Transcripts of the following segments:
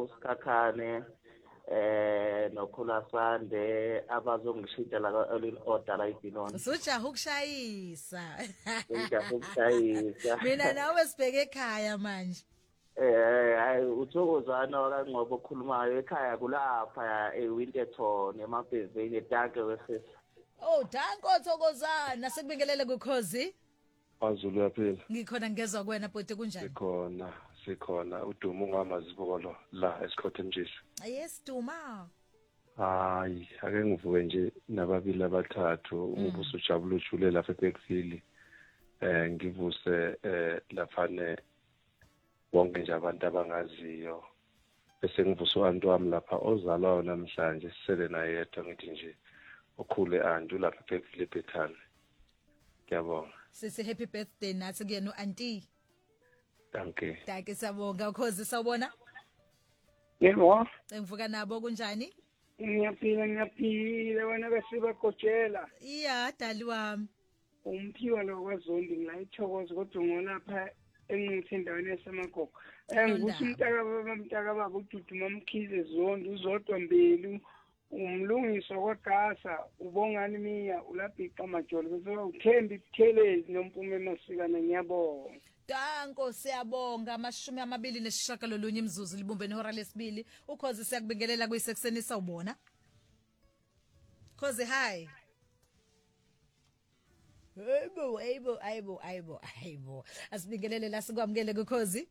uSikhakhane noKhulasande abazongishintsha la ka-Early Order la eBinoni. Usujaha ukushayisa. Ngijaha ukushayisa. Mina nawe sibheke ekhaya manje. Hayi uThokozana kaNgqobo okhulumayo ekhaya kulapha eWinterton emabhezeni eDanke wesisi. Oh Danko Thokozana sekubingelele kuKhozi. Azulu yaphela. Ngikhona ngezwe kuwena bhuti kunjani? Sikhona uDuma ungamazibolo la eScotland. Yes Duma. Hayi ake ngivuke nje nababili abathathu umubuso ujabula ujule lapha eBackfield. Ngivuse lafane bonke nje abantu abangaziyo. Bese ngivusa uAntu wami lapha ozalwa namhlanje sisele naye yedwa ngithi nje okhule Antu lapha eBackfield eBethani. Ngiyabonga. Sisi happy birthday nathi kuyena uAnti. Danke. Danke sabonga Ukhozi sawubona? Yebo. Ngivuka nabo kunjani? Ngiyaphila wena besibagojela. Iya dali wami. Umphiwa lo kwaZondi ngila ithokoza kodwa ngolapha engithi endaweni yasemagogo. Ngikuthi umntaka baba uDuduma Mkhize Zondi uzodwa Mbelu umlungiso kwagasa ubongani miya ulabhiqa majolo bese uthembi Buthelezi noMpume Masikana ngiyabonga. Danko siyabonga 29 imzuzu libumbe nehora lesibili Ukhozi siyakubingelela kuyisekuseni sawubona Khozi hi Hayibo asibingelele la sikwamukele kuKhozi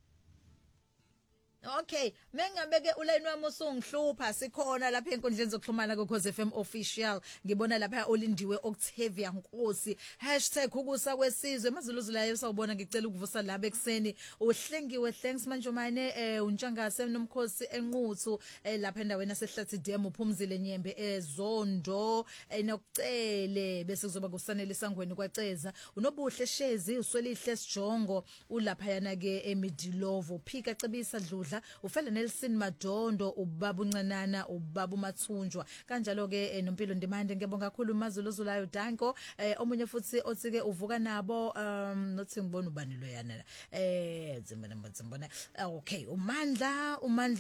Okay, mengabeke uline wami usungihlupa sikhona lapha enkundleni zokuxhumana kuKhozi FM official ngibona lapha olindiwe Octavia Nkosi #ukusa kwesizwe mazuluzulayo sawubona ngicela ukuvusa laba ekseni uhlengiwe thanks manje manje uNtshangase nomkhosi enquthu lapha endaweni yasehlathi dam uphumzile Nyembe eZondo enokucele bese kuzoba kusanele sangweni kwaceza unobuhle Shezi uswelihle Sijongo ulapha yana ke eMidilovo phika cebisa dludla ufela Nelson Madondo ubaba uncanana ubaba uMathunjwa kanjalo ke nompilo Ndimande ngiyabonga kakhulu mazuluzulayo Danko omunye futhi othike uvuka nabo nothi ngibona ubani lo yana zimbona okay umandla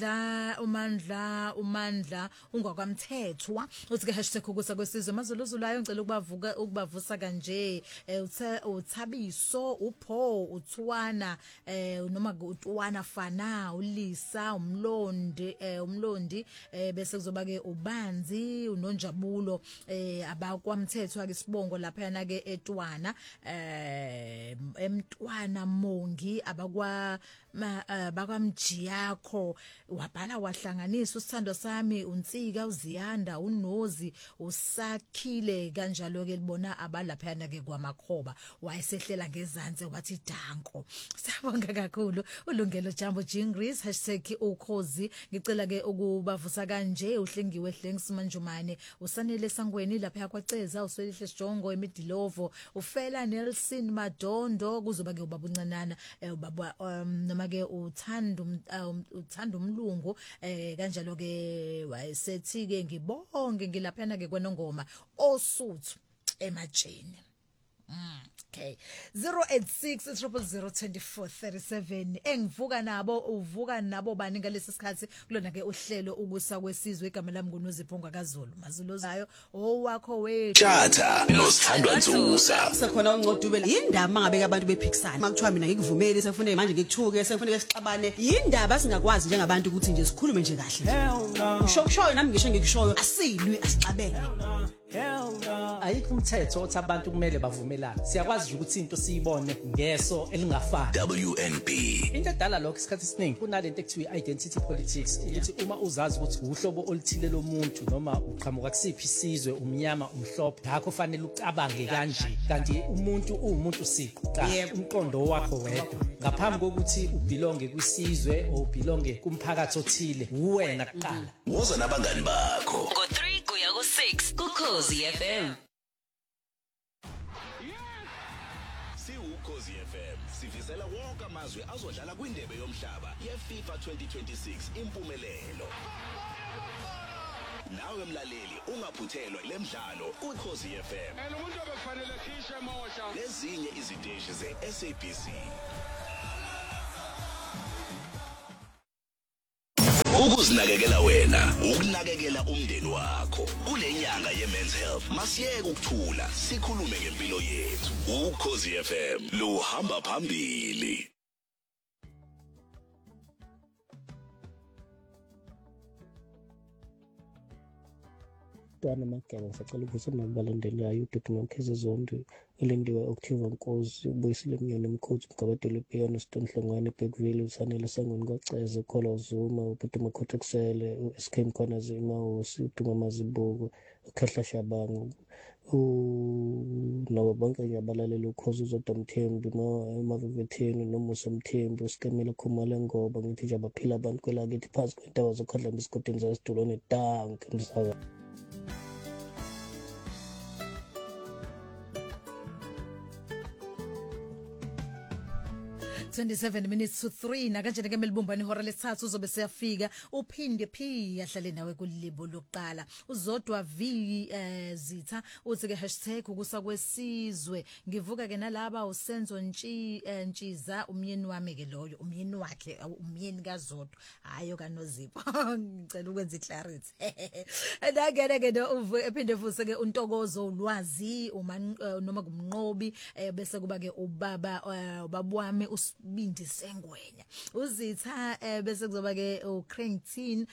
ungakwamthethwa uthi ke #ukusa kwesizwe mazuluzulayo ngicela ukubavusa kanje uthabiso upho uthwana noma uTwana Fana Lisa umlondi bese kuzoba ke ubanzi unonjabulo abakwamthethwa ke sibongo lapha yana ke eTwana emntwana Mongi bakwamjiyakho wabhala wahlanganisa usithando sami uNtsika uZiyanda uNozi usakhile kanjalo ke libona abalapha yana ke kwamakhoba wayesehlela ngezansi wathi Danko sabonga kakhulu ulungelo Jambo Jingris #ukhozi ngicela ke ukubavusa kanje uhlengiwe thanks manjumane usanele sangweni lapha kwaceza uswelihle Sijongo eMidilovo ufela Nelson Madondo kuzoba ke ubaba uncanana ubaba noma ke uthanda umlungu kanjalo ke wayesethi ke ngibonge ngilaphana ke kwenongoma osuthu ematsheni Okay 086 engivuka nabo uvuka nabo bani ngalesi sikhathi kulona ke uhlelo ukusa kwesizwe igama lami nguNozipho kaZulu mazuluzayo owakho wethu Tjata nosithandwa Nzusa sekhona uNcodubela yindaba mangabe abantu bephikisana makuthiwa mina ngikuvumeli sefune manje ngikuthuke sefune sixabane yindaba singakwazi njengabantu ukuthi nje sikhulume nje kahle ushokushoyo nami ngisho ngikushoyo asilwi asixabene ayikho umthetho othi abantu kumele bavumelane siyakwazi ukuthi into siyibone ngeso elingafani WNB into edala lokho isikhathi esiningi kunalento ekuthiwa identity politics ukuthi uma uzazi ukuthi uhlobo oluthile lomuntu noma uqhamuka kusiphi isizwe umnyama umhlophe ngakho fanele ucabange kanje kanti umuntu umuntu siqu umqondo wakho wedwa ngaphambi kokuthi ubelonge kwisizwe or ubelonge kumphakathi othile uwena kuqala woza nabangani bakho ngo3 kuya ku6 kuKhozi FM Ukhozi FM sivizela wonke amazwe azodlala kwindebe yomhlaba yeFIFA 2026 impumelelo. Nawe mlaleli ungaphuthelwa lemidlalo kuKhozi FM. Umuntu obekufanele khishe emosha. Lezinye iziteshi zeSABC. Ukuzinakekela wena, ukunakekela umndeni wakho. Kule nyanga ye-Men's Health, masiyeke ukuthula, sikhulume ngempilo yethu. Ukhozi FM, lo hamba phambili. Dwana Magaba ngisacela ukuthi nabalandelayo uDudu Nomkhize Zondo ulindiwe Octave Nkosi ubuyisile Mnyoni Mkhothi Mgabadolobhiyana Stone Hlongwane Bergville usanele sangweni kwaceze Khola Zuma ubhuti Makhothi Kusele uSK Mkhwana Zimahosi uDuma Mazibuko uKhehla Shabangu nabo bonke nje abalaleli ukhozi uZodwa Mthembu emaVuvetheni noMusa Mthembu uSikamela Khumalo Ngoba ngithi nje abaphila abantu kwelakithi phansi kwentaba zokhadla esigodini zasidulone danke ndisaka 27 minutes to 3 nakanjena ke melibumbani ihora lesithathu uzobe siyafika uphinde ahlale nawe kulibo lokuqala uZodwa Zitha uthi ke #ukusakwesizwe ngivuka ke nalaba usenzo ntshiza umyeni wami ke loyo umyeni wakhe umyeni kaZodwa hayo kaNozipho ngicela ukwenza iclarity ndagene ke ephinde futhi ke untokozo ulwazi noma kumnqobi bese kuba ke ubaba wami Bindi Sengwenya uZitha bese kuzoba ke uCranktin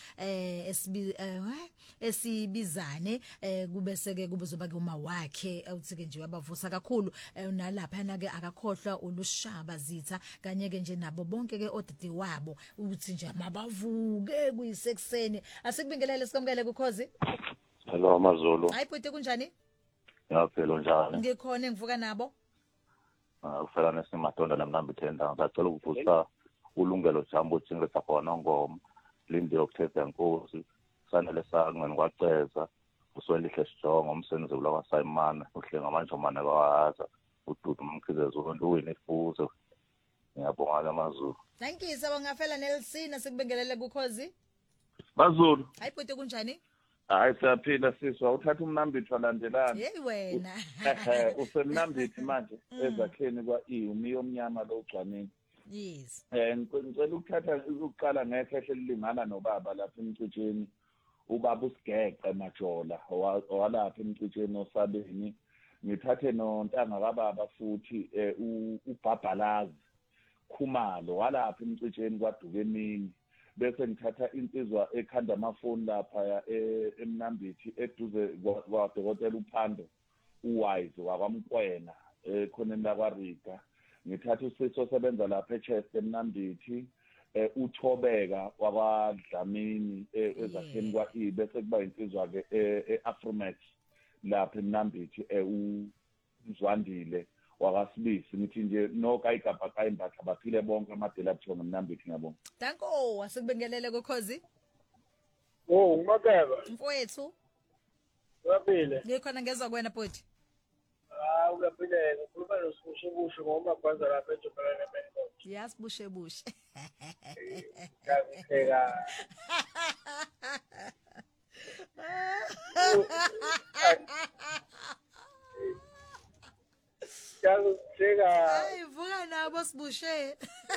esibizane kubese ke kuzoba ke uma wakhe uthi ke nje abavusa kakhulu nalapha na ke akakhohlwa uLushaba Zitha kanye ke nje nabo bonke ke odidi wabo uthi nje mabavuke kuyisekuseni asikubingelele sikamkele kukhozi. Hello Mazulu. Hayi bhuti kunjani? Yaphela njani? Ngikhona ngivuka nabo. Ufela nesimatonda namnambi thenda ngicela ukuvusa ulungelo jambo uthingetha khona ngoma lindi yokutheza Nkosi sanele sangweni kwaceza uswelihle sijongo umsenzulu kwaSayimana uhlenga manje umane kwahaza uDudu Nomkhize Zondo uyinifuzo ngiyabonga kaMazulu. Thank you sabangafela Nelsina sikubingelele kukhozi. Mazulu. Hayi bhuti kunjani? Hayi siyaphila siswa uthatha umnambithi walandelana. Hey wena. Usemnambithi manje ezakheni umiyo omnyama lo ugcwaneni. Yes. Ngicela ukuqala ngekhehle lilingana nobaba lapha emcutsheni. Ubaba uSigeqe Majola owalapha emcutsheni osabeni. Ngithathe nontanga kababa futhi uBhabhalazi Khumalo walapha emcutsheni kwaDuke Emini. Bese ngithatha insizwa ekhanda amafoni lapha emnambithi eduze kwaDokotela uPhando uWise wakwamkwena ekhoneni lakwaRiga. Ngithatha uSiso osebenza lapha eChester emnambithi uThobeka wakwaDlamini ezakheni kwaI bese kuba insizwa ke eAfromax lapha emnambithi uZwandile wakasibisi ngithi nje noka igabha kayimbatha baphile bonke amadela buthonga emnambithi ngiyabonga. Danko asikubingelele kokhozi. Umakeba. Mfowethu. Uyaphila. Ngikhona ngezwe kwena bhuti. Uyaphila ukhuluma noSibushe ngoma bhaza lapha eJophela eMengo. Yasibushe. Kazipheka. Hayi vuka nabo Sibushe.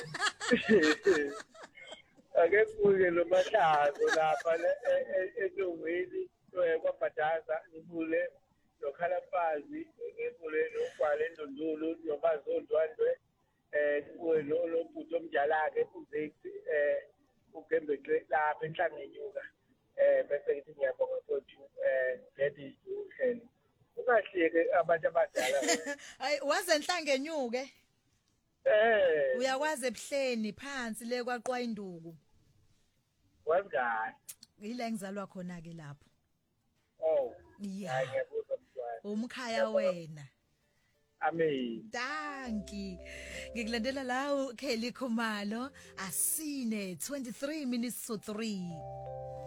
Ake kuye lo mahlazo lapha eNtongweni kwabhadaza ngibule lokhalafazi ngibule nokwale eNdundulu nobazondwandwe kuwe lo bhuti omjalake uZethi uGembeke lapha enhlangenyuka bese ngithi ngiyabonga futhi ngedi uhlelo ungahleke abantu abadala. Hayi waze enhlangenyuke uyakwazi ebuhleni phansi le kwaqwa induku wangani ile ngizalwa khona ke lapho. Oh yeah ngiyabuzwa umkhaya wena. Amen. Danki. Ngikulandela la uKelly Khumalo asine 23 minutes to 3.